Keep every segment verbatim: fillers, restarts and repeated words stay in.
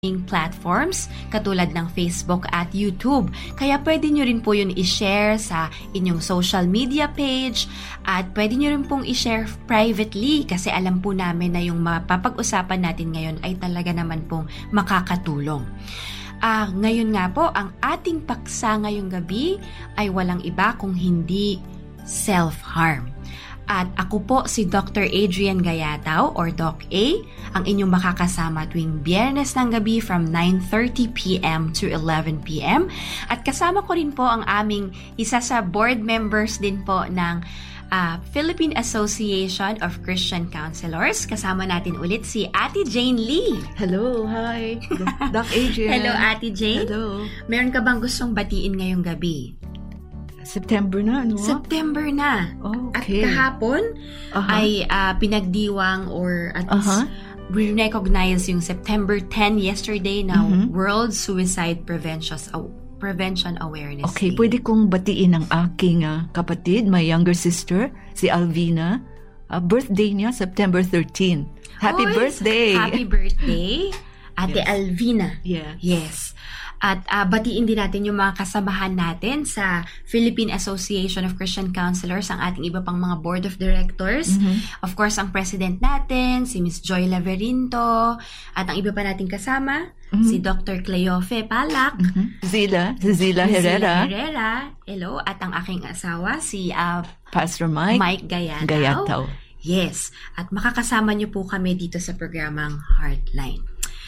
platforms katulad ng Facebook at YouTube. Kaya pwede nyo rin po yun i-share sa inyong social media page at pwede nyo rin pong i-share privately kasi alam po namin na yung mapapag-usapan natin ngayon ay talaga naman pong makakatulong. Uh, ngayon nga po, ang ating paksa ngayong gabi ay walang iba kung hindi self-harm. At ako po si Doctor Adrian Gayataw or Doc A, ang inyong makakasama tuwing Biyernes ng gabi from nine thirty p.m. to eleven p.m. At kasama ko rin po ang aming isa sa board members din po ng uh, Philippine Association of Christian Counselors. Kasama natin ulit si Ate Jane Lee. Hello, hi. Doc Adrian. Hello, Ate Jane. Hello. Meron ka bang gustong batiin ngayong gabi? September na, ano? September na. Okay. At kahapon uh-huh. ay uh, pinagdiwang or at uh-huh. least recognize yung September tenth yesterday na uh-huh. World Suicide Prevention Prevention Awareness Okay, Day. Pwede kong batiin ang aking uh, kapatid, my younger sister, si Alvina. Uh, birthday niya, September thirteenth. Happy Oy, birthday! Happy birthday, Ate Yes. Alvina. Yeah. Yes. At uh, batiin din natin yung mga kasamahan natin sa Philippine Association of Christian Counselors, ang ating iba pang mga board of directors. Mm-hmm. Of course, ang president natin, si Miss Joy Laverinto, at ang iba pa nating kasama, mm-hmm. si Doctor Cleofe Palak, Mm-hmm. Zila, si Zila Herrera. Zila Herrera, hello, at ang aking asawa, si uh, Pastor Mike. Mike Gayataw. Gayataw. Yes, at makakasama niyo po kami dito sa programang Heartline.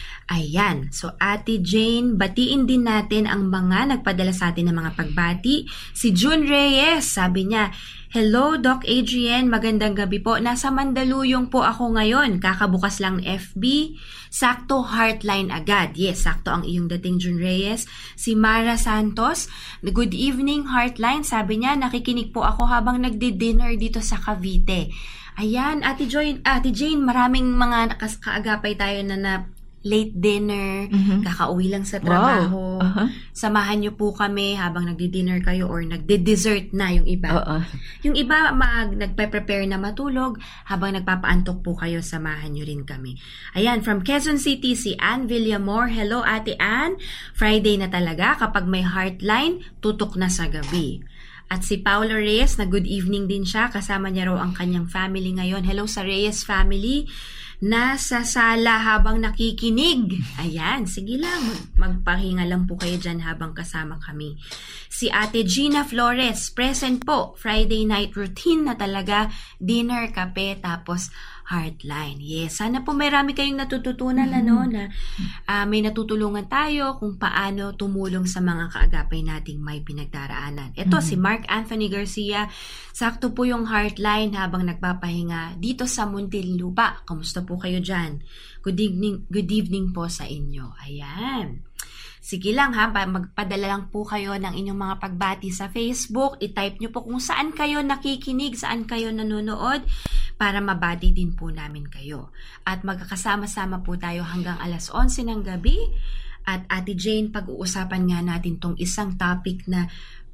Ayan, so Ate Jane, batiin din natin ang mga nagpadala sa atin ng mga pagbati. Si June Reyes, sabi niya, hello Doc Adrian, magandang gabi po. Nasa Mandaluyong po ako ngayon, kakabukas lang F B. Sakto Heartline agad. Yes, sakto ang iyong dating, June Reyes. Si Mara Santos, good evening Heartline, sabi niya, nakikinig po ako habang nagdi-dinner dito sa Cavite. Ayan, Ate Joy, Ate Jane, maraming mga kaagapay tayo na na late dinner, mm-hmm. kakauwi lang sa trabaho. Wow. Uh-huh. Samahan niyo po kami habang nagdi-dinner kayo or nagde-dessert na yung iba. Uh-uh. Yung iba mag nagpe-prepare na matulog, habang nagpapaantok po kayo, samahan niyo rin kami. Ayan, from Quezon City, si Ann Villamor. Hello, Ate Ann. Friday na talaga. Kapag may Heartline, tutok na sa gabi. At si Paolo Reyes, na good evening din siya. Kasama niya raw ang kanyang family ngayon. Hello sa Reyes family. Nasa sala habang nakikinig. Ayan, sige lang. Magpahinga lang po kayo dyan habang kasama kami. Si Ate Gina Flores, present po. Friday night routine na talaga. Dinner, kape, tapos Heartline. Yes, sana po may rami kayong natututunan mm-hmm. ano, na uh, may natutulungan tayo kung paano tumulong sa mga kaagapay nating may pinagdaraanan. Ito, mm-hmm. si Mark Anthony Garcia, sakto po yung Heartline habang nagpapahinga dito sa Muntinlupa. Kamusta po kayo dyan? Good evening, good evening po sa inyo. Ayan. Sige lang ha, magpadala lang po kayo ng inyong mga pagbati sa Facebook. I-type nyo po kung saan kayo nakikinig, saan kayo nanonood, para mabati din po namin kayo. At magkakasama-sama po tayo hanggang alas onse ng gabi. At Ate Jane, pag-uusapan nga natin tong isang topic na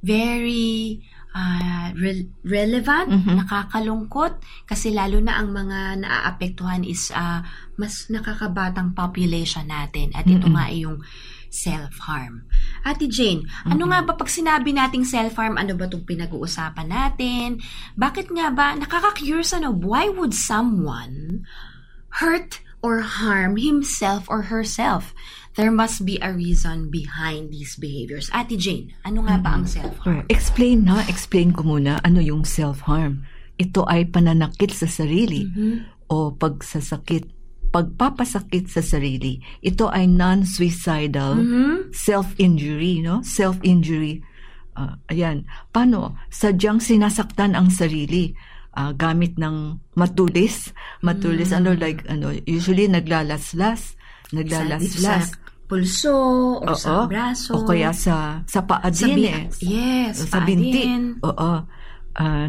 very uh, re- relevant, mm-hmm. nakakalungkot, kasi lalo na ang mga naaapektuhan is uh, mas nakakabatang population natin. At ito mm-hmm. nga ay yung self-harm. Ate Jane, mm-hmm. ano nga ba pag sinabi nating self-harm, ano ba itong pinag-uusapan natin? Bakit nga ba, nakaka-curious ano, why would someone hurt or harm himself or herself? There must be a reason behind these behaviors. Ate Jane, ano nga ba ang self-harm? Explain na, explain ko muna ano yung self-harm. Ito ay pananakit sa sarili mm-hmm. o pagsasakit, pagpapasakit sa sarili. Ito ay non-suicidal mm-hmm. self-injury, no? Self-injury. Uh, ayan. Paano? Sadyang sinasaktan ang sarili uh, gamit ng matulis. Matulis, mm-hmm. ano, like, ano, usually naglalaslas. Naglalaslas. Sa, sa pulso, o sa braso. O kaya sa, sa paa din, bi- eh. Yes, sa paa binti. din. Oo. Uh,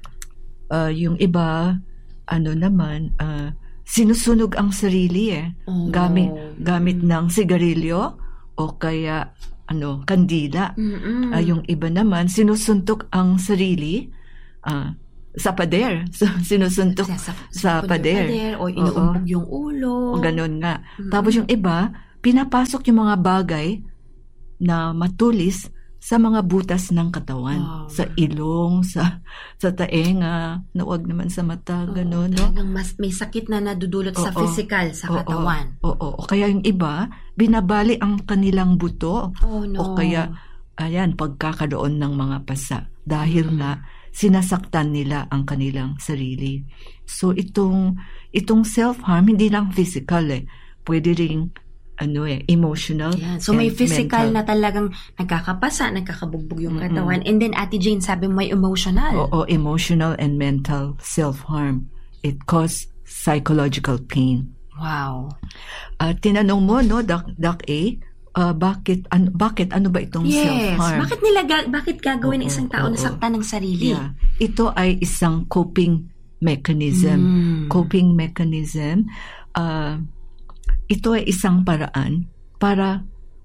uh, yung iba, ano naman, uh, sinusunog ang sarili eh. Oh. Gamit gamit ng sigarilyo o kaya ano, kandila. Uh, yung iba naman sinusuntok ang sarili uh, sa pader. So, sinusuntok sa, sa, sa pader. pader o inuumbog yung ulo. O ganun nga. Mm-hmm. Tapos yung iba pinapasok yung mga bagay na matulis sa mga butas ng katawan, Wow. sa ilong, sa sa taenga, na wag naman sa mata, Oo, gano'n, no? talagang mas, may sakit na nadudulot sa Oo. physical, sa Oo, katawan. Oo, o kaya yung iba, binabali ang kanilang buto. Oh, no. O kaya, ayan, pagkakaroon ng mga pasa. Dahil Mm. nga, sinasaktan nila ang kanilang sarili. So, itong, itong self-harm, hindi lang physical eh. Pwede ring, ano eh, emotional. Yan. So, may and physical mental. na talagang nagkakapasa, nagkakabugbog yung Mm-mm. katawan. And then, Ate Jane, sabi mo may emotional. Oo, emotional and mental self-harm. It causes psychological pain. Wow. At tinanong mo, no, Doc, Doc A, uh, bakit, an, bakit, ano ba itong Yes. self-harm? Bakit nila, ga- bakit gagawin ng Oo, isang tao na oo. saktan ng sarili? Yeah. Ito ay isang coping mechanism. Mm. Coping mechanism. Uh, ito ay isang paraan para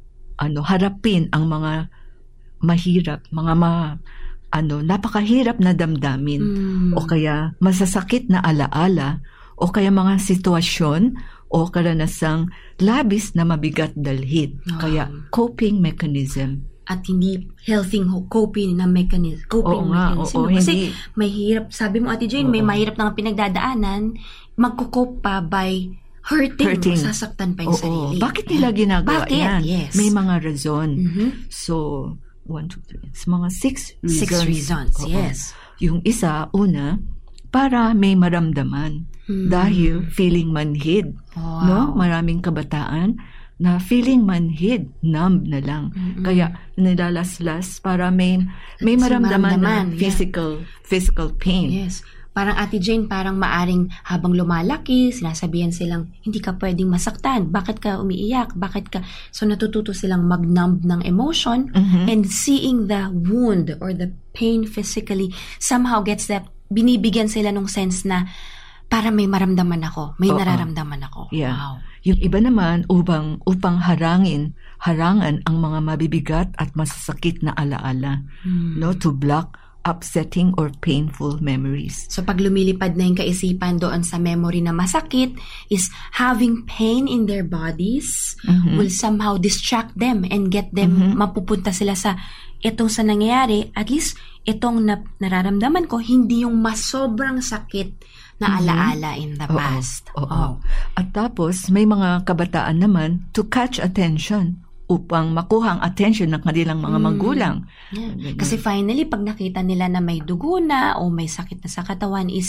ano harapin ang mga mahirap, mga ma, ano, napakahirap na damdamin Mm. o kaya masasakit na alaala o kaya mga sitwasyon o karanasang labis na mabigat dalhin. Wow. Kaya coping mechanism. At hindi healthy ho- coping na mechanism. Coping Oo nga, mechanism. oo, no? Kasi hindi. mahirap, sabi mo Ate Jane, may Oo. mahirap na nga pinagdadaanan, magkukope pa by hurting, Hurting. masasaktan pa yung Oo. sarili. Bakit nila ginagawa Bakit? yan? Yes. May mga rason. Mhm. So, one, two, three. It's mga six reasons. Six reasons, Oo. yes. Yung isa, una, para may maramdaman. Hmm. Dahil feeling manhid. Wow. No? Maraming kabataan na feeling manhid, numb na lang. Mm-mm. Kaya nilalaslas para may may Kasi maramdaman, maramdaman, na yeah. physical physical pain. Yes. Parang Ate Jane, parang maaring habang lumalaki, sinasabihan silang, hindi ka pwedeng masaktan. Bakit ka umiiyak? Bakit ka... So natututo silang mag-numb ng emotion Mhm. and seeing the wound or the pain physically somehow gets that, binibigyan sila ng sense na para may maramdaman ako, may Oo. nararamdaman ako. Yeah. Wow. Yung iba naman upang upang harangin, harangan ang mga mabibigat at masasakit na alaala, Hmm. no, to block upsetting or painful memories. So pag lumilipad na yung kaisipan doon sa memory na masakit, is having pain in their bodies Mhm. will somehow distract them and get them, Mhm. mapupunta sila sa itong sa nangyayari, at least itong na, nararamdaman ko, hindi yung mas sobrang sakit na Mhm. alaala in the Oo, past. oo. Oh. At tapos may mga kabataan naman to catch attention upang makuha ang attention ng kanilang mga Mm. magulang. Yeah. Ganyan. Kasi finally, pag nakita nila na may dugo na o may sakit na sa katawan, is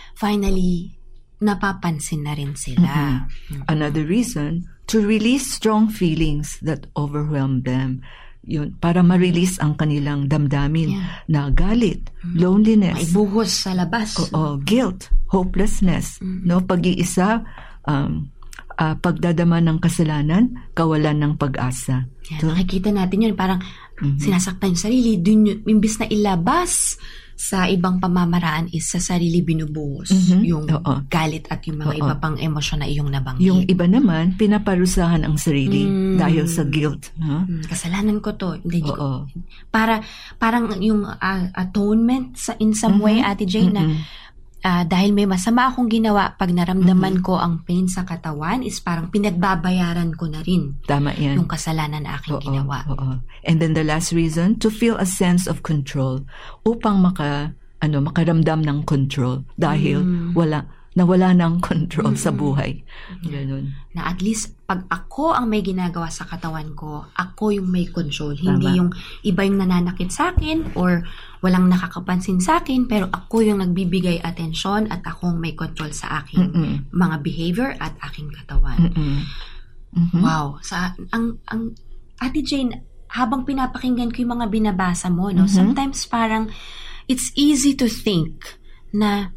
finally napapansin na rin sila. Mhm. Another reason, to release strong feelings that overwhelm them. Yun, para ma-release ang kanilang damdamin Yeah. na galit, loneliness, Maibuhos sa labas. oo, guilt, hopelessness, no, pag-iisa, um, ah, pagdadama ng kasalanan, kawalan ng pag-asa. Yan, So, nakikita natin yun, parang Mhm. sinasaktan yung sarili, dun yun, imbis na ilabas sa ibang pamamaraan is sa sarili binubuhos Mhm. yung Oo. galit at yung mga Oo. iba pang emosyon na iyong nabanggit. yung iba naman, pinaparusahan ang sarili Mm. dahil sa guilt. No? Hmm, kasalanan ko to. Hindi ko. Oo. Para, parang yung ah, atonement sa, in some way, Mhm. Ate Jane, na Mhm. ah, dahil may masama akong ginawa, pag naramdaman ko ang pain sa katawan, is parang pinagbabayaran ko na rin Tama yan. yung kasalanan na aking Oo, ginawa. oo. And then the last reason, to feel a sense of control upang maka ano makaramdam ng control dahil Mm. wala nawala ng control sa buhay. Ganun. Na at least pag ako ang may ginagawa sa katawan ko, ako yung may control. Hindi Tama. yung iba yung nananakit sa akin or walang nakakapansin sa akin, pero ako yung nagbibigay atensyon at akong may control sa aking Mm-mm. mga behavior at aking katawan. Mm-mm. Mhm. Wow. Sa ang ang Ate Jane, habang pinapakinggan ko yung mga binabasa mo, no, Mhm. sometimes parang it's easy to think na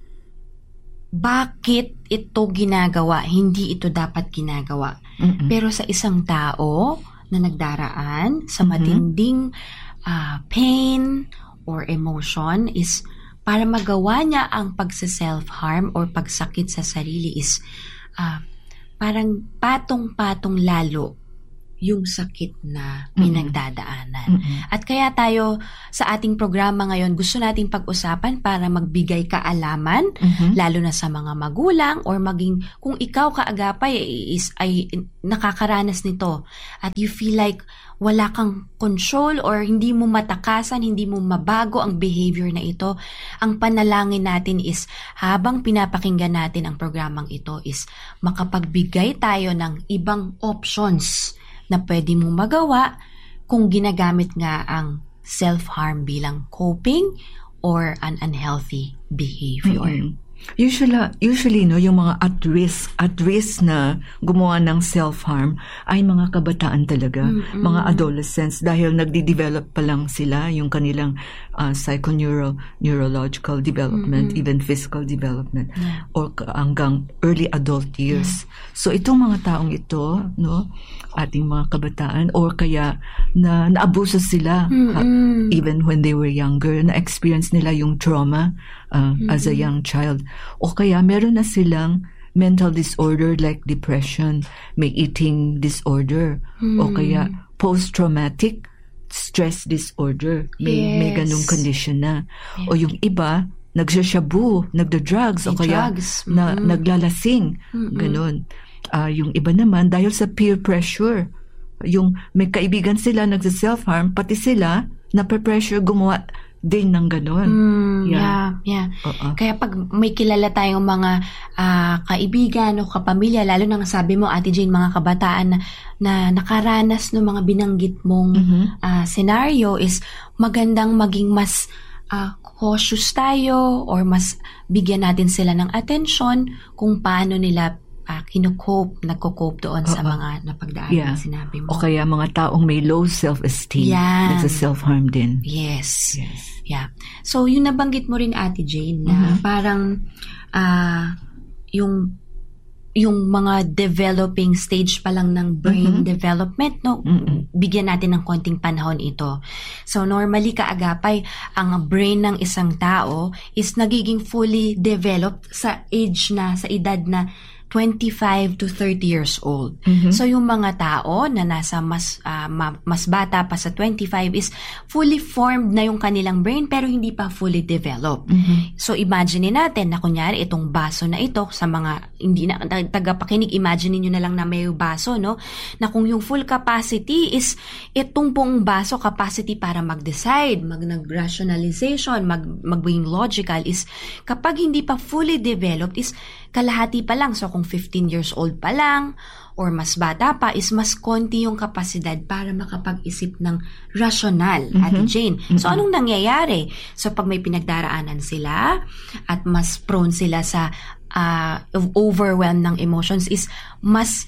bakit ito ginagawa, hindi ito dapat ginagawa. Mm-mm. Pero sa isang tao na nagdaraan sa Mhm. matinding ah, pain or emotion, is para magawa niya ang pagsa-self-harm or pagsakit sa sarili is ah, parang patong-patong lalo yung sakit na Mm-mm. pinagdadaanan. Mm-mm. At kaya tayo sa ating programa ngayon, gusto nating pag-usapan para magbigay kaalaman, Mhm. lalo na sa mga magulang or maging kung ikaw kaagapay is, ay nakakaranas nito at you feel like wala kang control or hindi mo matakasan, hindi mo mabago ang behavior na ito. Ang panalangin natin is habang pinapakinggan natin ang programang ito is makapagbigay tayo ng ibang options na pwede mong magawa kung ginagamit nga ang self-harm bilang coping or an unhealthy behavior. Mm-mm. Usually, usually no, yung mga at risk, at risk na gumawa ng self-harm ay mga kabataan talaga, Mm-mm. mga adolescents dahil nagde-develop pa lang sila yung kanilang uh, psychoneuro neurological development, Mm-mm. even physical development Yeah. or ka- hanggang early adult years. So itong mga taong ito, no, ating mga kabataan or kaya na naabuso sila uh, Mm-mm. even when they were younger, na-experience nila yung trauma uh, as a young child. O kaya meron na silang mental disorder like depression, may eating disorder, o kaya post-traumatic stress disorder. May, may Yes. ganung condition na. O yung iba, nagsashabu, nagda-drugs, o May kaya drugs. na, Mm-mm. naglalasing. Ganun. Ah, yung iba naman, dahil sa peer pressure, yung may kaibigan sila nagsa-self-harm, pati sila nape-pressure gumawa din ng ganun. Mm, Yeah. yeah, yeah. Oo. Kaya pag may kilala tayong mga ah, kaibigan o kapamilya, lalo na sabi mo, Ate Jane, mga kabataan na, na nakaranas ng mga binanggit mong Mhm. ah, scenario is magandang maging mas ah, cautious tayo or mas bigyan natin sila ng attention kung paano nila uh, kino-cope, nagko-cope doon sa Oo. mga napagdaan Yeah. na sinabi mo. O kaya mga taong may low self-esteem, Yan. nagsa-self-harm din. Yes. Yes. Yeah. So, yung nabanggit mo rin, Ate Jane, na Mhm. parang ah yung yung mga developing stage pa lang ng brain Mhm. development, no? Mm-mm. Bigyan natin ng konting panahon ito. So, normally, kaagapay, ang brain ng isang tao is nagiging fully developed sa age na, sa edad na twenty-five to thirty years old. Mhm. So, yung mga tao na nasa mas ah, ma- mas bata pa sa twenty-five is fully formed na yung kanilang brain pero hindi pa fully developed. Mhm. So, imagine natin na kunyari itong baso na ito sa mga hindi na tag- tagapakinig, imagine niyo na lang na may baso, no? Na kung yung full capacity is itong pong baso capacity para mag-decide, mag-rationalization, mag maging logical is kapag hindi pa fully developed is kalahati pa lang. So, kung fifteen years old pa lang or mas bata pa is mas konti yung kapasidad para makapag-isip ng rational, Ate Jane. So, anong nangyayari? So, pag may pinagdaraanan sila at mas prone sila sa uh, overwhelm ng emotions is mas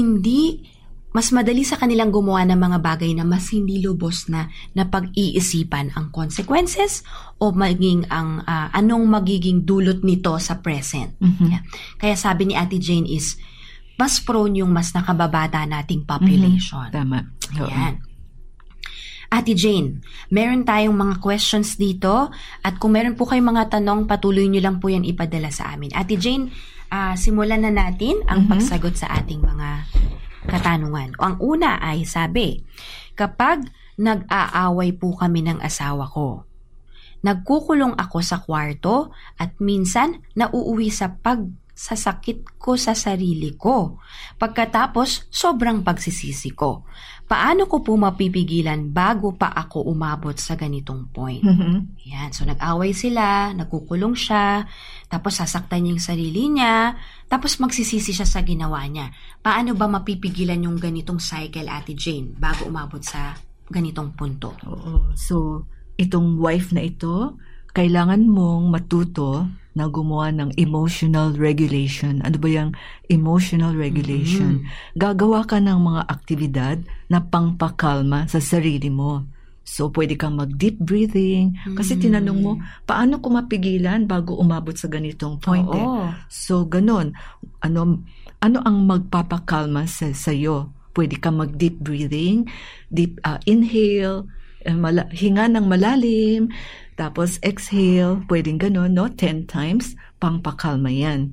hindi mas madali sa kanilang gumawa ng mga bagay na mas hindi lubos na na pag-iisipan ang consequences o maging ang ah, anong magiging dulot nito sa present. Mhm. Yeah. Kaya sabi ni Ate Jane is mas prone yung mas nakababata nating population. Tama. Oo. Yan. Ate Jane, meron tayong mga questions dito at kung meron po kayong mga tanong, patuloy nyo lang po yan ipadala sa amin. Ate Jane, ah, simulan na natin ang Mhm. pagsagot sa ating mga katanungan. Ang una ay sabi, kapag nag-aaway po kami ng asawa ko, nagkukulong ako sa kwarto at minsan nauuwi sa pagsasakit ko sa sarili ko. Pagkatapos, sobrang pagsisisi ko. Paano ko po mapipigilan bago pa ako umabot sa ganitong point? Mhm. Yan. So, nag-away sila, nagkukulong siya, tapos sasaktan niya yung sarili niya, tapos magsisisi siya sa ginawa niya. Paano ba mapipigilan yung ganitong cycle, Ate Jane, bago umabot sa ganitong punto? Oo. So, itong wife na ito, kailangan mong matuto na gumawa ng emotional regulation. Ano ba yung emotional regulation? Gagawa ka ng mga aktibidad na pangpakalma sa sarili mo. So, pwede kang mag-deep breathing. Kasi tinanong mo, paano ko mapigilan bago umabot sa ganitong point? Eh? Oo. So, ganun. Ano, ano ang magpapakalma sa sa'yo? Pwede kang mag-deep breathing, deep uh, inhale, eh, mala- hinga ng malalim, tapos exhale, pwedeng ganun, no? Ten times, pangpakalma yan.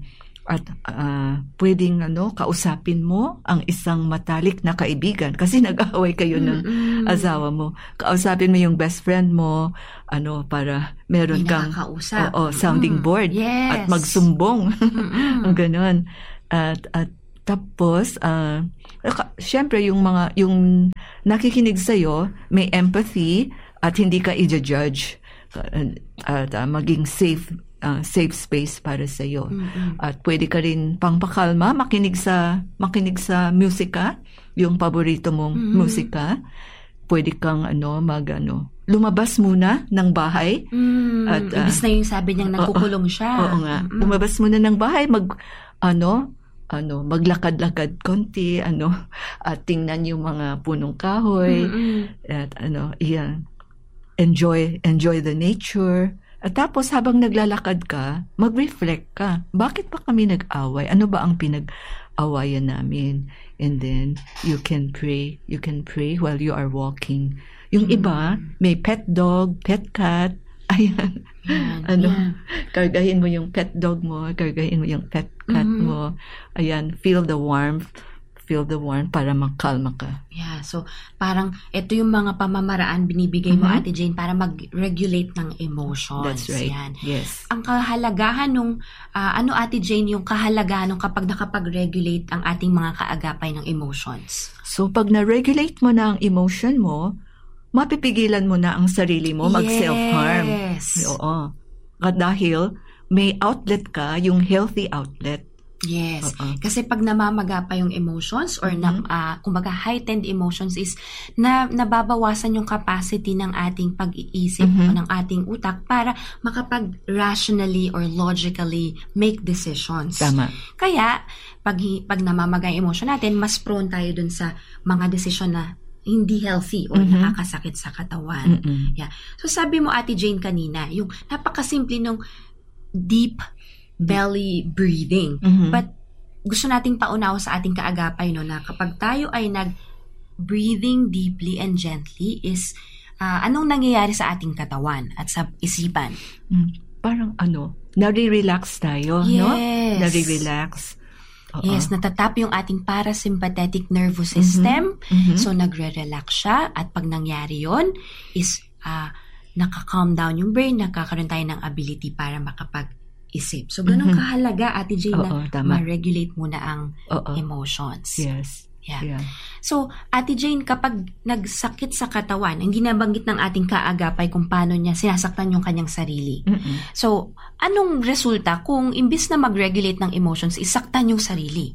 At uh, pwedeng ano, kausapin mo ang isang matalik na kaibigan kasi nag-away kayo ng Mm-mm. asawa mo. Kausapin mo yung best friend mo, ano, para meron May kang nakakausap. oo, sounding Mm. board Yes. at magsumbong. Mm-mm. Ganon. At, at tapos, uh, syempre yung mga, yung nakikinig sa'yo, may empathy at hindi ka i-judge. At, at uh, maging safe Uh, safe space para sa iyo. Mm-mm. At pwede ka rin pangpakalma, makinig sa makinig sa musika, yung paborito mong Mm-hmm. musika. Pwede kang ano mag ano, lumabas muna ng bahay. Mm, At, ah, ibis na yung sabi niyang nagkukulong siya. Oo nga. Mm-mm. Lumabas muna ng bahay, mag ano, ano, maglakad-lakad konti, ano, at tingnan yung mga punong kahoy. Mm-mm. At ano, iyan. Enjoy enjoy the nature. At tapos habang naglalakad ka, mag-reflect ka. Bakit ba kami nag-away? Ano ba ang pinag-awayan namin? And then you can pray. You can pray while you are walking. Yung Mm. iba, may pet dog, pet cat. Ayan. Yan, ano, yan. kargahin mo yung pet dog mo, kargahin mo yung pet cat Mhm. mo. Ayan, feel the warmth. Feel the warmth para makalma ka. Yeah, so parang ito yung mga pamamaraan binibigay mo, Mhm. Ate Jane, para mag-regulate ng emotions. That's right. Yan. Yes. Ang kahalagahan nung, ah, ano Ate Jane, yung kahalagahan nung kapag nakapag-regulate ang ating mga kaagapay ng emotions? So, pag na-regulate mo na ang emotion mo, mapipigilan mo na ang sarili mo mag-self-harm. Yes. Oo. At dahil may outlet ka, yung healthy outlet. Yes. Oo. Kasi pag namamaga pa yung emotions or na, ah, kumbaga heightened emotions is na nababawasan yung capacity ng ating pag-iisip Mhm. o ng ating utak para makapag-rationally or logically make decisions. Tama. Kaya, pag, pag namamaga yung emotion natin, mas prone tayo dun sa mga desisyon na hindi healthy or Mhm. nakakasakit sa katawan. Mm-mm. Yeah. So sabi mo, Ate Jane, kanina, yung napakasimple nung deep belly breathing. Mhm. But gusto nating paunawa sa ating kaagapay no, na kapag tayo ay nag breathing deeply and gently is ah, anong nangyayari sa ating katawan at sa isipan? Mm. Parang ano, nare-relax tayo, no? Yes. Nare-relax. Oo. Yes, natatap yung ating parasympathetic nervous system. Mhm. So, nagre-relax siya. At pag nangyari yon is ah, naka-calm down yung brain, nakakaroon tayo ng ability para makapag-isip. So, ganun Mhm. kahalaga, Ate Jane, Oo, na tama. ma-regulate muna ang Oo. emotions. Yes. Yeah. Yeah. So, Ate Jane, kapag nagsakit sa katawan, ang ginabanggit ng ating kaagapay kung paano niya sinasaktan yung kanyang sarili. Mm-mm. So, anong resulta kung imbis na mag-regulate ng emotions, isaktan yung sarili?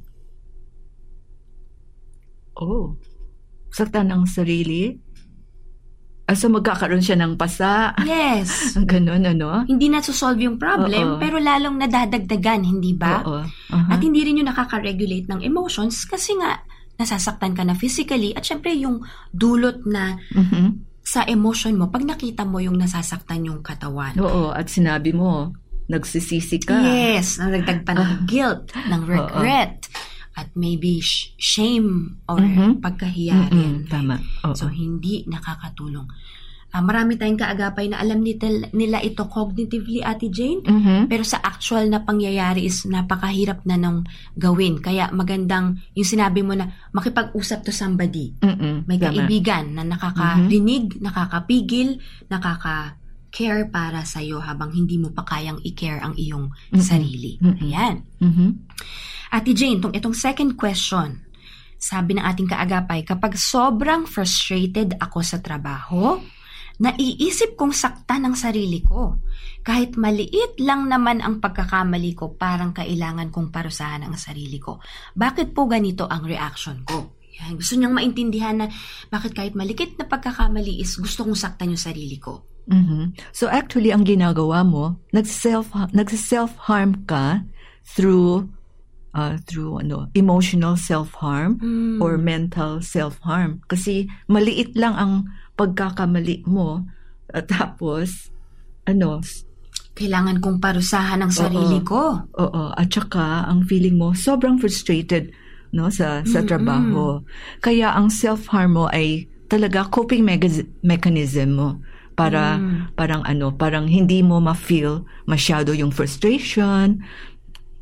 Oh. Saktan ng sarili? Ah, so magkakaroon siya ng pasa. Yes. Ganon, ano? Hindi na solve yung problem, Oo. pero lalong nadadagdagan, hindi ba? Oo. Uh-huh. At hindi rin yung nakaka-regulate ng emotions kasi nga nasasaktan ka na physically at syempre yung dulot na Mhm. sa emotion mo pag nakita mo yung nasasaktan yung katawan. Oo, at sinabi mo, nagsisisi ka. Yes, nagdagdag pa ng guilt, ng regret, at maybe sh- shame or Mhm. pagkahiya rin. Mm-mm, tama. Oo. So, hindi nakakatulong. Ah, marami tayong kaagapay na alam nila, nila ito cognitively, Ate Jane, Mhm. pero sa actual na pangyayari is napakahirap na nang gawin. Kaya magandang yung sinabi mo na makipag-usap to somebody. Mm-mm, May tama. kaibigan na nakakarinig, nakakapigil, nakaka-care para sa'yo habang hindi mo pa kayang i-care ang iyong Mm-mm. sarili. Mm-mm. Ayan. Mhm. Ate Jane, itong, itong second question, sabi ng ating kaagapay, kapag sobrang frustrated ako sa trabaho, naiisip kong saktan ng sarili ko. Kahit maliit lang naman ang pagkakamali ko, parang kailangan kong parusahan ang sarili ko. Bakit po ganito ang reaction ko? Yan. Gusto niyang maintindihan na bakit kahit malikit na pagkakamali is gusto kong saktan yung sarili ko. Mhm. So actually, ang ginagawa mo, nag-self, nag-self-harm ka through uh, through ano, emotional self-harm Mm. or mental self-harm. Kasi maliit lang ang pagkakamali mo at tapos ano, Kailangan kong parusahan ang sarili Oo. ko. oo, at saka ang feeling mo sobrang frustrated no sa sa Mm-mm. trabaho. Kaya ang self-harm mo ay talaga coping mega- mechanism mo para Mm. parang ano, parang hindi mo ma-feel masyado yung frustration.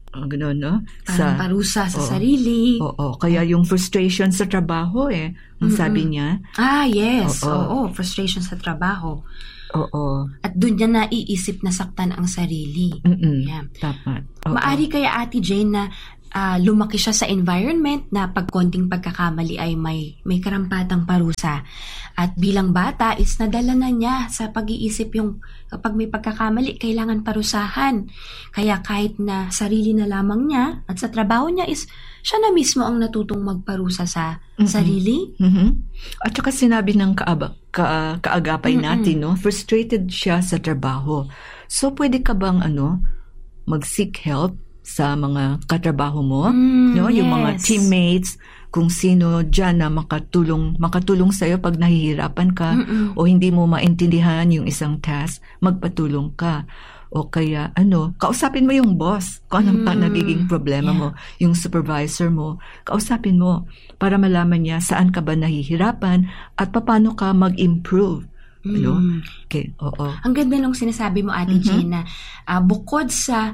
Uh, Gano'n, no? Parang parusa sa oo. sarili. Oo, kaya yung frustration sa trabaho eh, ang sabi niya. Ah, yes. Oo. oo, frustration sa trabaho. Oo. At doon niya naiisip na saktan ang sarili. Mm-mm. Yeah. Dapat. Oo. Maari kaya, Ate Jane, na uh, lumaki siya sa environment na pag konting pagkakamali ay may, may karampatang parusa. At bilang bata is nadala na niya sa pag-iisip yung kapag may pagkakamali, kailangan parusahan. Kaya kahit na sarili na lamang niya at sa trabaho niya is siya na mismo ang natutong magparusa sa mm-hmm. sarili. Mm-hmm. At saka sinabi ng kaaba, ka, kaagapay mm-hmm. natin, no? Frustrated siya sa trabaho. So, pwede ka bang ano, mag-seek help sa mga katrabaho mo? Mm, no? Yung yes. mga teammates, kung sino dyan na makatulong, makatulong sa'yo pag nahihirapan ka Mm-mm. o hindi mo maintindihan yung isang task, magpatulong ka. O kaya, ano, kausapin mo yung boss kung anong mm. nagiging problema yeah. mo, yung supervisor mo. Kausapin mo para malaman niya saan ka ba nahihirapan at paano ka mag-improve. Mm. Ano? Okay, oo. Ang ganda nung sinasabi mo, Ate mm-hmm. Jane, na uh, bukod sa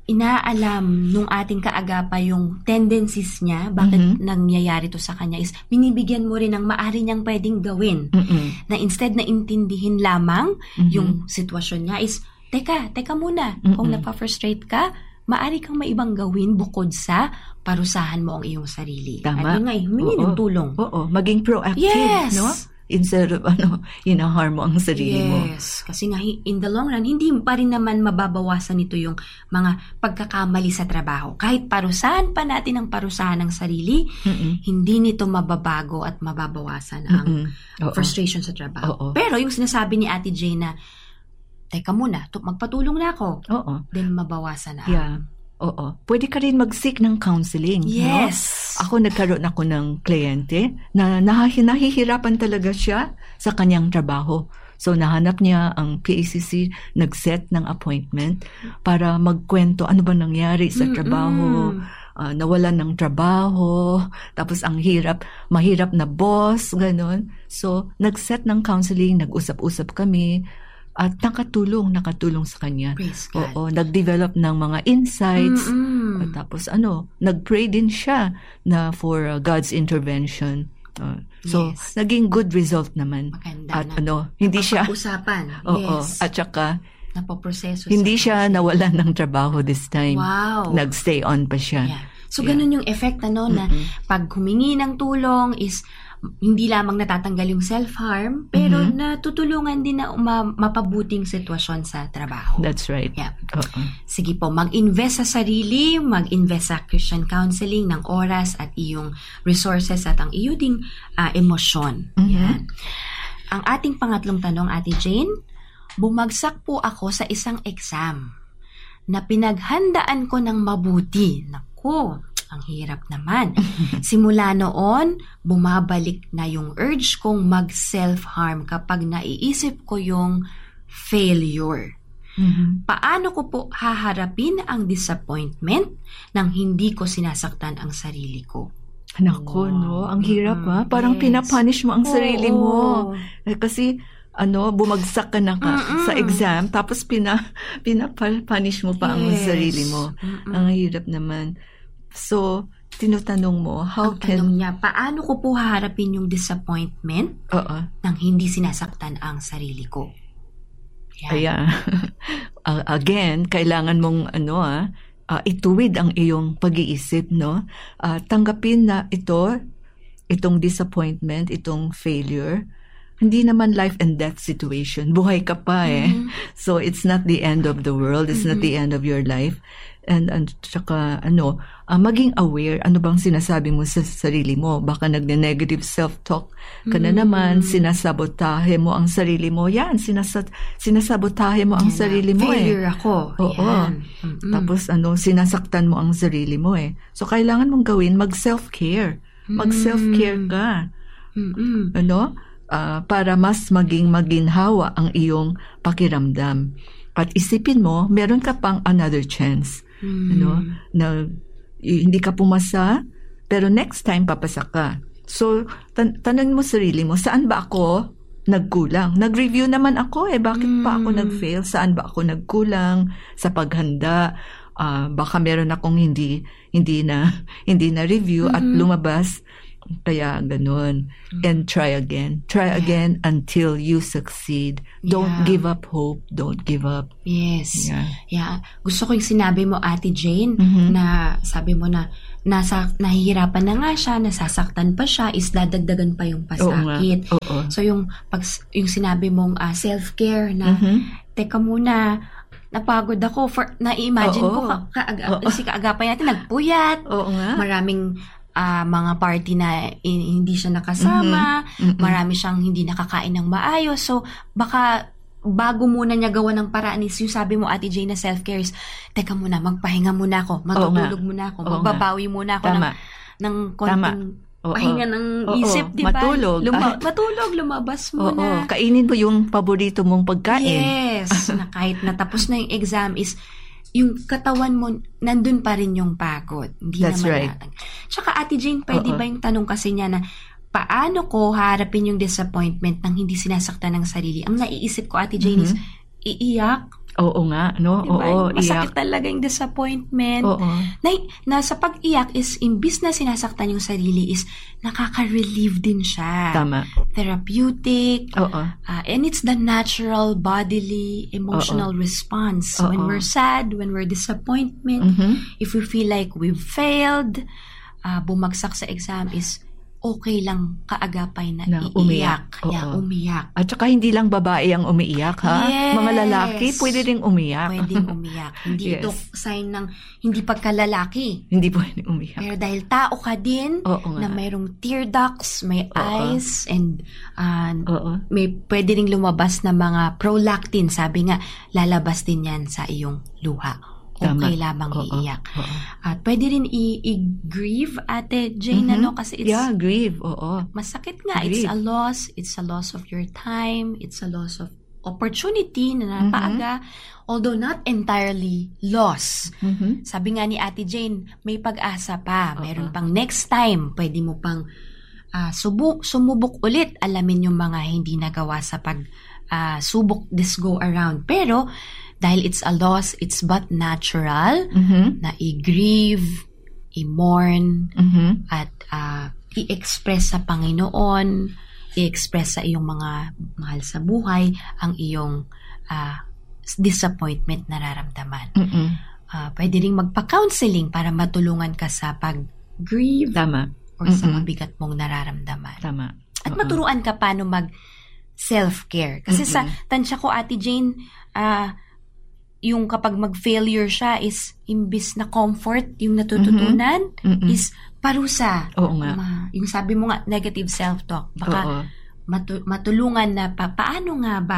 inaalam nung ating kaagapa yung tendencies niya, bakit mm-hmm. nangyayari to sa kanya, is binibigyan mo rin ng maaari niyang pwedeng gawin. Mm-hmm. Na instead na intindihin lamang mm-hmm. yung sitwasyon niya is, Teka, teka muna. Mm-mm. Kung napafrustrate ka, maaari kang may ibang gawin bukod sa parusahan mo ang iyong sarili. Tama. At yun nga, humingi ng tulong. Oo, maging proactive, yes. no? Instead of, ano, inaharm mo ang sarili yes. mo. Yes. Kasi nga, in the long run, hindi pa rin naman mababawasan nito yung mga pagkakamali sa trabaho. Kahit parusahan pa natin ang parusahan ng sarili, Mm-mm. hindi nito mababago at mababawasan ang frustration sa trabaho. Oo. Pero yung sinasabi ni Ate Jane na, teka muna, magpatulong na ako. Oo. Then mabawasan na. Yeah. Oo. Pwede ka rin mag-seek ng counseling. Yes. No? Ako nagkaroon ako ng kliyente na nahi- nahihirapan talaga siya sa kanyang trabaho. So nahanap niya ang P A C C, nag-set ng appointment para magkwento ano ba nangyari sa trabaho. Uh, nawalan ng trabaho, tapos ang hirap, mahirap na boss, ganun. So nag-set ng counseling, nag-usap-usap kami. At nakatulong, nakatulong sa kanya. Praise God. Oo, nag-develop ng mga insights. Mm-mm. At tapos ano, nag-pray din siya na for uh, God's intervention. Uh, so, yes. naging good result naman. Maganda at na. ano, hindi siya... Usapan. Oo, yes. at saka... Napoproseso. Hindi siya nawalan ng trabaho this time. Wow. Nag-stay on pa siya. Yeah. So, ganun yeah. yung effect, ano, na mm-hmm. pag humingi ng tulong is... hindi lamang natatanggal yung self-harm, pero mm-hmm. natutulungan din na ma- mapabuting sitwasyon sa trabaho. That's right. Yeah. Uh-uh. Sige po, mag-invest sa sarili, mag-invest sa Christian counseling ng oras at iyong resources at ang iyo ding uh, emosyon. Mm-hmm. Yan. Ang ating pangatlong tanong, Ate Jane, bumagsak po ako sa isang exam na pinaghandaan ko ng mabuti. Naku, ang hirap naman. Simula noon, bumabalik na yung urge kong mag-self-harm kapag naiisip ko yung failure. Mm-hmm. Paano ko po haharapin ang disappointment nang hindi ko sinasaktan ang sarili ko? Nako, wow. no? Ang hirap, mm-hmm. ha? Parang yes. pinapunish mo ang sarili oh, mo. Eh, kasi, ano, bumagsak ka na ka Mm-mm. sa exam, tapos pina, pinapunish mo pa yes. ang sarili mo. Mm-mm. Ang hirap naman. So, tinutanong mo, how ang can... tanong niya, paano ko po haharapin yung disappointment uh-uh. nang hindi sinasaktan ang sarili ko? Yan. Ayan. uh, again, kailangan mong ano ah, uh, ituwid ang iyong pag-iisip, no? Uh, tanggapin na ito, itong disappointment, itong failure, hindi naman life and death situation. Buhay ka pa eh. Mm-hmm. So, it's not the end of the world. It's mm-hmm. not the end of your life. And, and tsaka, ano, uh, maging aware, ano bang sinasabi mo sa sarili mo? Baka nagne-negative self-talk ka na mm-hmm. naman, sinasabotahe mo ang sarili mo. Yan, sinasat, sinasabotahe mo ang yan, sarili mo failure eh. ako. Oo. Mm-hmm. Tapos, ano, sinasaktan mo ang sarili mo eh. So, kailangan mong gawin, mag-self-care. Mag-self-care ka. Mm-hmm. Ano? Uh, para mas maging maginhawa ang iyong pakiramdam. At isipin mo, meron ka pang another chance. Mm. Ano, na hindi ka pumasa, pero next time papasa ka. So, tan- tanong mo sarili mo, saan ba ako nagkulang? Nag-review naman ako eh, bakit mm. pa ako nag-fail? Saan ba ako nagkulang? Sa paghanda? uh, baka meron akong hindi hindi na hindi na review mm-hmm. at lumabas. Kaya ganun. Mm-hmm. And try again. Try yeah. again until you succeed. Don't yeah. give up hope. Don't give up. Yes. Yeah. yeah. Gusto ko yung sinabi mo, Ate Jane, mm-hmm. na sabi mo na nasa, nahihirapan na nga siya, nasasaktan pa siya, is dadagdagan pa yung pasakit. Oo Oo. So yung, pag, yung sinabi mong uh, self-care na, mm-hmm. teka muna, napagod ako. For, na-imagine Oo. ko, ka, ka, si kaagapay natin, nagpuyat. Oo nga. Maraming Uh, mga party na in, hindi siya nakasama, mm-hmm. Mm-hmm. marami siyang hindi nakakain ng maayos. So, baka bago muna niya gawa ng paraan is yung sabi mo, Ate Jane, na self-care is, teka muna, magpahinga muna ako, matutulog muna ako, magbabawi muna ako ng, ng konting Oo. pahinga ng Oo. isip, di ba? Matulog. Luma- matulog, lumabas muna. Oo. Kainin mo yung paborito mong pagkain. Yes. na kahit natapos na yung exam is, yung katawan mo, nandun pa rin yung pagod. Hindi That's naman right. natin. Tsaka, Ate Jane, pwede Uh-oh. ba yung tanong kasi niya na, paano ko harapin yung disappointment nang hindi sinasaktan ng sarili? Ang naiisip ko, Ate Jane, mm-hmm. is iiyak. Oo nga, no? Diba? Oo, Masakit iyak. talaga yung disappointment. Oo. Na, na sa pag-iyak is, imbis na sinasaktan yung sarili, is nakaka-relieve din siya. Tama. Therapeutic. Oo. Uh, and it's the natural bodily emotional Oo. response. Oo. When we're sad, when we're disappointed, Mm-hmm. if we feel like we've failed, uh, bumagsak sa exam, is okay lang kaagapay na, na iiyak. Umiyak. Yeah, umiyak. At saka hindi lang babae ang umiiyak, ha? Yes. Mga lalaki, pwede ring umiyak. Pwedeng umiyak. Hindi Yes. ito sign ng hindi pagkalalaki. Hindi pwede umiyak. Pero dahil tao ka din, Oo nga. na mayroong tear ducts, may Oo. eyes, and uh, Oo. may pwede ring lumabas na mga prolactin. Sabi nga, lalabas din yan sa iyong luha. Okay Tama. lamang Oo. iiyak. Oo. At pwede rin i- i-grieve, Ate Jane, Mhm. ano? Kasi it's Yeah, grieve. Oo. masakit nga. Grieve. It's a loss. It's a loss of your time. It's a loss of opportunity na napaaga. Although not entirely loss. Mhm. Sabi nga ni Ate Jane, may pag-asa pa. Meron Oo. pang next time. Pwede mo pang uh, subu- sumubok ulit. Alamin yung mga hindi nagawa sa pag uh, subok this go around. Pero, dahil it's a loss, it's but natural Mhm. na i-grieve, i-mourn, Mhm. at uh, i-express sa Panginoon, i-express sa iyong mga mahal sa buhay ang iyong uh, disappointment nararamdaman. Mhm. Uh, pwede ring magpa-counseling para matulungan ka sa pag-grieve Tama. or sa Mhm. mabigat mong nararamdaman. Tama. At Oo. maturuan ka paano mag self-care. Kasi Mm-mm. sa tansya ko, Ate Jane, ah, yung kapag mag-failure siya is imbis na comfort, yung natututunan, Mm-mm. is parusa. Oo nga. Ma- yung sabi mo nga, negative self-talk. Baka Oo. matu- matulungan na pa, paano nga ba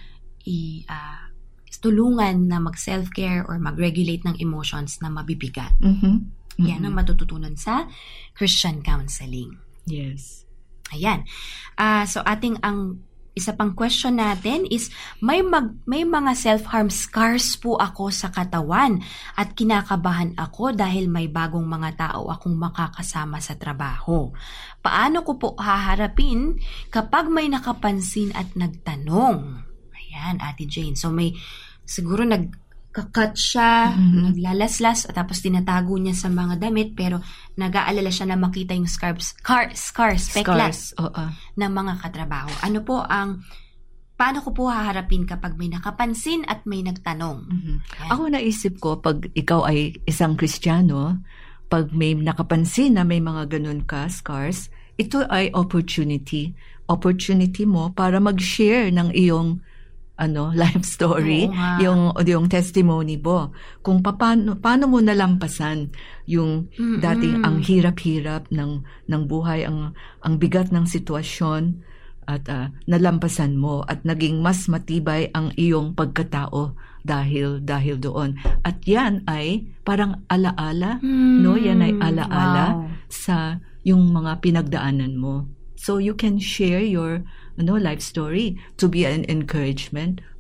i, ah, tulungan na mag-self-care or mag-regulate ng emotions na mabibigat. Mhm. Yan ang matututunan sa Christian counseling. Yes. Ayan. Ah, so ating ang isa pang question natin is, may mag, may mga self-harm scars po ako sa katawan at kinakabahan ako dahil may bagong mga tao akong makakasama sa trabaho. Paano ko po haharapin kapag may nakapansin at nagtanong? Ayan, Ate Jane. So may siguro nagkakat siya, Mm-hmm. naglalaslas, at tapos tinatago niya sa mga damit, pero nag-aalala siya na makita yung scars, car, scars, peklas Scars. Oo. ng mga katrabaho. Ano po ang, paano ko po haharapin kapag may nakapansin at may nagtanong? Mhm. Ayan. Ako naisip ko, pag ikaw ay isang Kristiyano, pag may nakapansin na may mga ganun ka, scars, ito ay opportunity. Opportunity mo para mag-share ng iyong ano life story, Oo nga. yung yung testimony mo. Kung paano paano mo nalampasan yung Mm-mm. dating ang hirap-hirap ng ng buhay, ang ang bigat ng sitwasyon, at ah, nalampasan mo at naging mas matibay ang iyong pagkatao dahil dahil doon. At yan ay parang alaala, Hmm, no? Yan ay alaala wow. sa yung mga pinagdaanan mo. So you can share your ano life story to be an encouragement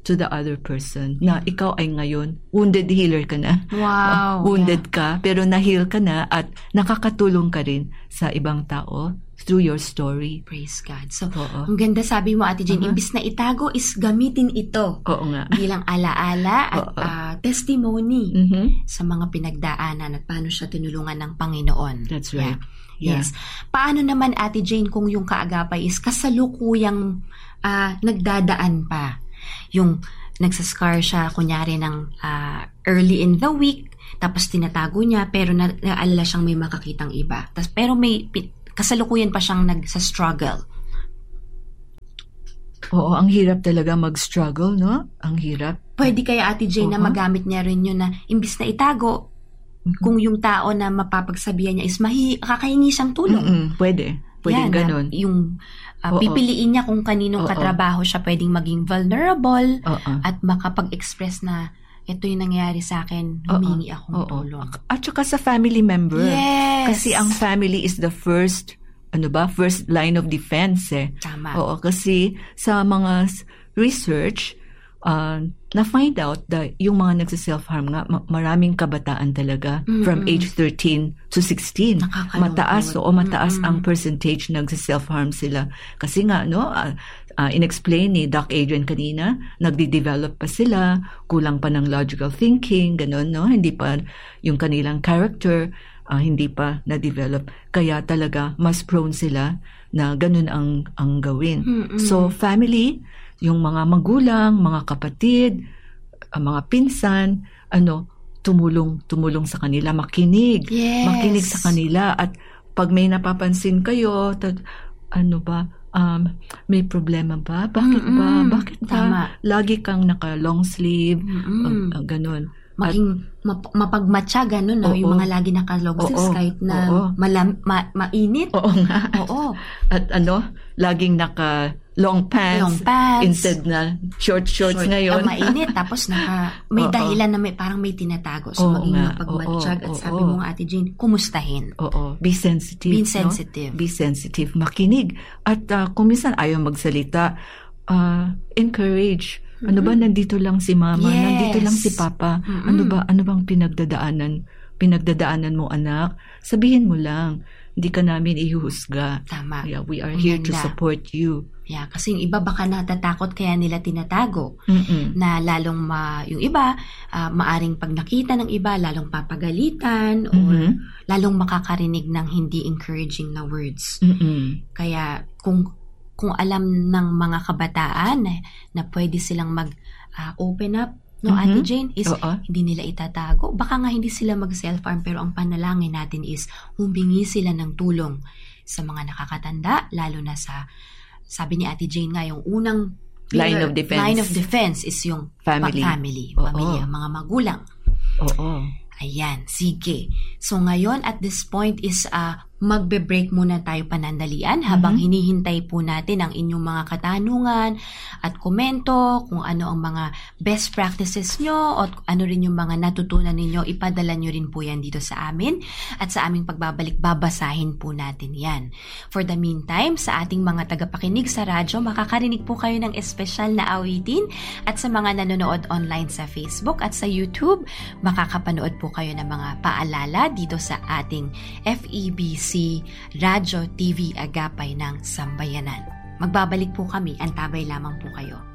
to the other person na ikaw ay ngayon wounded healer ka na. Wow. Wounded yeah. ka, pero na-heal ka na at nakakatulong ka rin sa ibang tao through your story. Praise God. So, Oo. ang ganda sabi mo, Ate Jane, Uh-huh. imbis na itago is gamitin ito Oo nga. bilang alaala at Oo. uh, testimony Mhm. sa mga pinagdaanan at paano siya tinulungan ng Panginoon. That's right. Yeah. Yes. Paano naman, Ate Jane, kung yung kaagapay is kasalukuyang uh, nagdadaan pa? Yung nagsascar siya, kunyari, ng uh, early in the week, tapos tinatago niya, pero na, naalala siyang may makakitang iba. Tas, pero may kasalukuyan pa siyang nagsa-struggle. Oo, ang hirap talaga mag-struggle, no? Ang hirap. Pwede kaya, Ate Jane, uh-huh. na magamit niya rin yun na imbis na itago, uh-huh. kung yung tao na mapapagsabihan niya is mahi, kakahingi siyang tulong. Mm-mm, pwede. Pwedeng yan, ganon. Yung uh, pipiliin niya kung kaninong Oo. katrabaho siya pwedeng maging vulnerable Oo. at makapag-express na ito yung nangyayari sa akin, humingi akong Oo. tulong. At saka sa family member. Yes! Kasi ang family is the first, ano ba, first line of defense eh. Tama. Oo, kasi sa mga research, uh, na-find out that yung mga nagsa-self-harm nga, ma- maraming kabataan talaga mm-hmm. from age thirteen to sixteen. Mataas, o mataas mm-hmm. ang percentage nagsa-self-harm sila. Kasi nga, no, uh, uh, in-explain ni Doc Adrian kanina, nagde-develop pa sila, kulang pa ng logical thinking, ganun, no? Hindi pa yung kanilang character, uh, hindi pa na-develop. Kaya talaga, mas prone sila na ganun ang, ang gawin. Mm-hmm. So, family, yung mga magulang, mga kapatid, mga pinsan, ano, tumulong, tumulong sa kanila, makinig, yes. makinig sa kanila. At pag may napapansin kayo, tad, ano ba, um, may problema ba? Bakit Mm-mm. ba? Bakit ba? Tama. Lagi kang naka long sleeve, uh, uh, ganun. Maging map- mapagmatsa, ganun, no? Oo. Yung mga lagi naka-long sleeves kahit na malam- ma- mainit. Oo nga. Oo. At ano, laging naka long pants, long pants instead na short shorts short, ngayon. Uh, mainit, tapos naka, may Oo. dahilan na may, parang may tinatago. So, Oo maging nga. mapagmatsyag. At Oo. sabi Oo. mo nga, Ate Jane, kumustahin. Oo. Be sensitive. Be sensitive. No? Be sensitive. Makinig. At uh, kung minsan ayaw magsalita, uh, encourage. Mm-hmm. Ano ba, nandito lang si mama, yes. nandito lang si papa. Mm-hmm. Ano ba, ano bang pinagdadaanan? Pinagdadaanan mo, anak? Sabihin mo lang. Hindi ka namin ihuhusga. Tama. Yeah, we are Ang here ganda. to support you. Yeah, kasi yung iba baka natatakot kaya nila tinatago. Mm-mm. Na lalong ma, yung iba, uh, maaring pag nakita ng iba, lalong papagalitan o Mm-hmm. lalong makakarinig ng hindi encouraging na words. Mm-mm. Kaya kung kung alam ng mga kabataan na, na pwede silang mag-open uh, up, no, Mm-hmm. Ate Jane, is Oo. hindi nila itatago. Baka nga hindi sila mag-self-harm, pero ang panalangin natin is humingi sila ng tulong sa mga nakakatanda, lalo na sa, sabi ni Ate Jane nga, yung unang Line of defense. Line of defense is yung Family. pa- family, Oo. pamilya, mga magulang. Oo. Ayan, sige. So ngayon at this point is uh, magbe-break muna tayo panandalian habang mm-hmm. hinihintay po natin ang inyong mga katanungan at komento, kung ano ang mga best practices nyo o ano rin yung mga natutunan ninyo, ipadala nyo rin po yan dito sa amin at sa aming pagbabalik, babasahin po natin yan. For the meantime, sa ating mga tagapakinig sa radyo, makakarinig po kayo ng espesyal na awitin at sa mga nanonood online sa Facebook at sa YouTube, makakapanood po kayo ng mga paalala dito sa ating F E B C Radyo T V Agapay ng Sambayanan. Magbabalik po kami, antabay lamang po kayo.